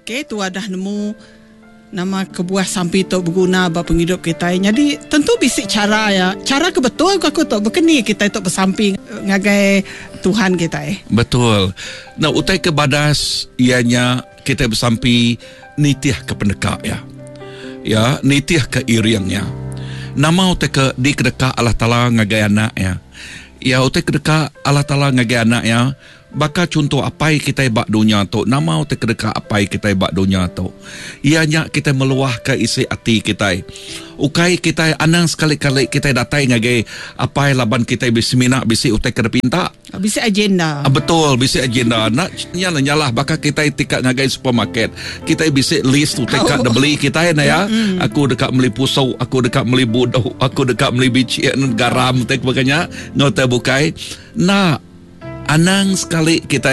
Okey, tu dah nemu nama kebuah sampi tu berguna bagi penghidup kita. Jadi tentu bisik cara ya. Cara ke betul aku tu berkeni kita tu bersamping ngagai Tuhan kita. Betul. Nah, utai ke badas ianya kita bersampi nitiah ke pendekak ya. Ya, nitiah ke iriangnya. Nama utai ke di kedekak Allah Taala ngagai anak ya. Ya, utai kedekak Allah Taala ngagai anak ya. Baka contoh apa kita bak dunia tu, nama utai kedekak apa kita bak dunia tu. Ianya kita meluah ke isi hati kita. Ukai kita anang sekali-kali kita datai ngagai apa laban kita bismina bisi utai kada pinta. Bisi agenda. Betul, bisi agenda. Nak nyalah baka kita tikak ngagai supermarket. Kita bisi list utai kada beli kita na ya. Aku dekat beli pusau, aku dekat beli bodoh, aku dekat beli bician garam utai baganya ngota bukai. Nah, anang sekali kita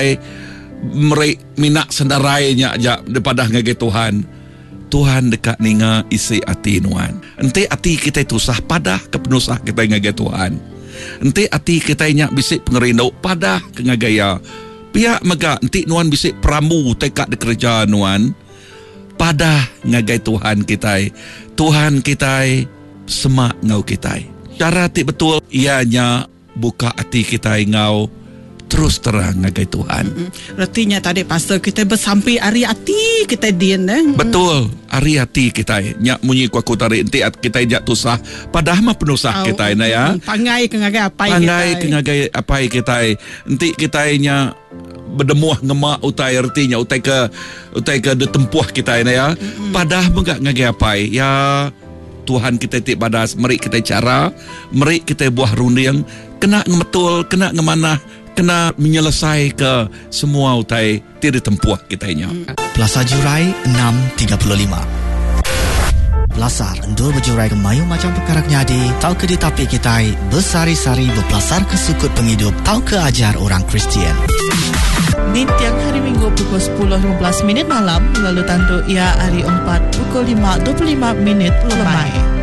minak sendarainya aja daripada ngagai Tuhan. Tuhan dekat ninga isi hati nuan. Ente hati kita tusah padah kepenusah kita ngagai Tuhan. Ente hati kita nyak bisik pengerindau padah ke ngagaya. Pihak mega ente nuan bisik pramu tekak de kerja nuan. Padah ngagai Tuhan kita. Tuhan kita semak ngau kita. Cara ti betul ianya buka hati kita ngau terus terang ngagai Tuhan. Artinya tadi pastor kita bersampai ari hati kita dian Betul, ari hati kita nyak munyi aku tarik enti kita jak tusah padahal mah penusah kita na ya. Pangai ke ngagai apa kita. Pangai ke ngagai apa kita. Enti kita nya berdemuah ngemak utai artinya utai ke detempuh kita na ya. Padahal enggak ngagai apa ya. Tuhan kita tik badas, meri kita cara, meri kita buah runding, kena ngemetul, kena ngemanah, kena menyelesai ke semua utai tidak tempuh kitanya. Plaza Jurai 6.35. Belasar endul berjurai ke mayu macam perkara nyadi, tahu ke ditapi kita bersari-sari berpelasar ke sukut penghidup, tahu ke ajar orang Kristian. Di tiang hari Minggu pukul 10.15 malam, lalu tandu ia hari 4 pukul 5.25 lemai.